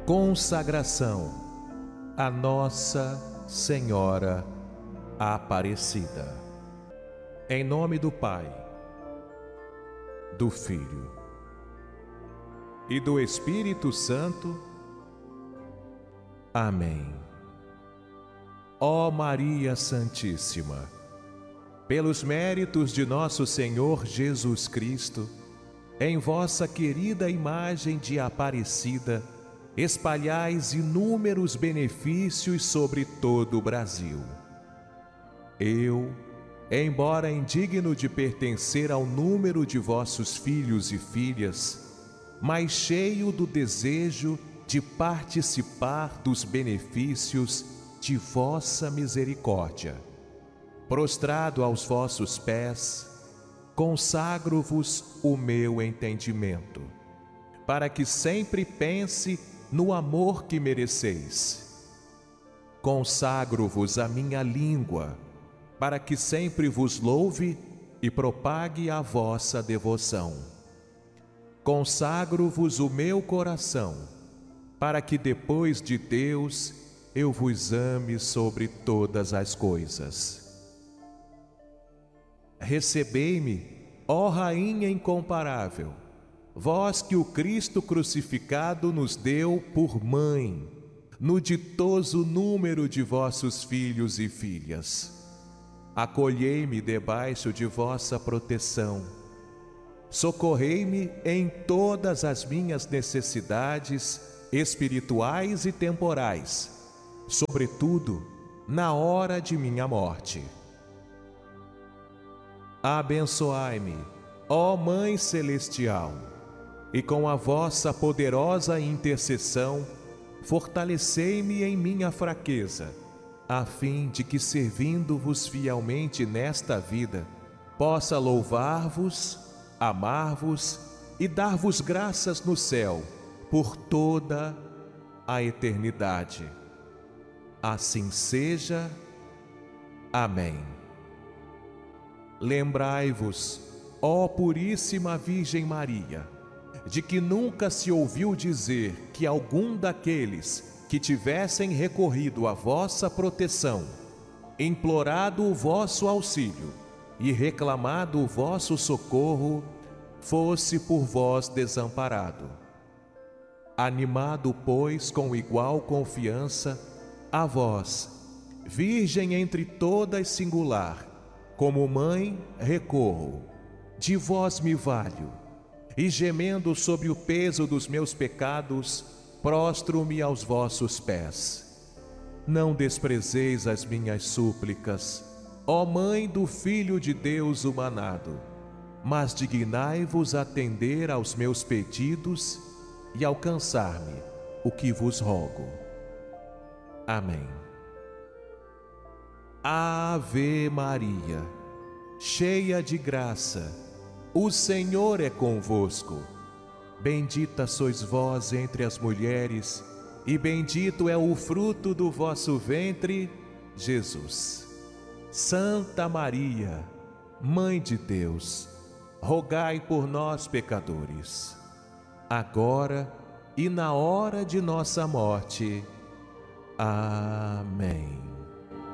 Consagração a Nossa Senhora Aparecida. Em nome do Pai, do Filho e do Espírito Santo. Amém. Ó Maria Santíssima, pelos méritos de nosso Senhor Jesus Cristo, em vossa querida imagem de Aparecida, espalhais inúmeros benefícios sobre todo o Brasil. Eu, embora indigno de pertencer ao número de vossos filhos e filhas, mas cheio do desejo de participar dos benefícios de vossa misericórdia, prostrado aos vossos pés, consagro-vos o meu entendimento, para que sempre pense no amor que mereceis. Consagro-vos a minha língua, para que sempre vos louve e propague a vossa devoção. Consagro-vos o meu coração, para que depois de Deus eu vos ame sobre todas as coisas. Recebei-me, ó Rainha incomparável, vós que o Cristo crucificado nos deu por mãe, no ditoso número de vossos filhos e filhas. Acolhei-me debaixo de vossa proteção. Socorrei-me em todas as minhas necessidades espirituais e temporais, sobretudo na hora de minha morte. Abençoai-me, ó Mãe Celestial, e com a vossa poderosa intercessão, fortalecei-me em minha fraqueza, a fim de que, servindo-vos fielmente nesta vida, possa louvar-vos, amar-vos e dar-vos graças no céu por toda a eternidade. Assim seja. Amém. Lembrai-vos, ó Puríssima Virgem Maria, de que nunca se ouviu dizer que algum daqueles que tivessem recorrido à vossa proteção, implorado o vosso auxílio e reclamado o vosso socorro, fosse por vós desamparado. Animado, pois, com igual confiança, a vós, Virgem entre todas singular, como mãe recorro, de vós me valho, e gemendo sobre o peso dos meus pecados, prostro-me aos vossos pés. Não desprezeis as minhas súplicas, ó Mãe do Filho de Deus humanado, mas dignai-vos atender aos meus pedidos e alcançar-me o que vos rogo. Amém. Ave Maria, cheia de graça, o Senhor é convosco. Bendita sois vós entre as mulheres, e bendito é o fruto do vosso ventre, Jesus. Santa Maria, Mãe de Deus, rogai por nós, pecadores, agora e na hora de nossa morte. Amém.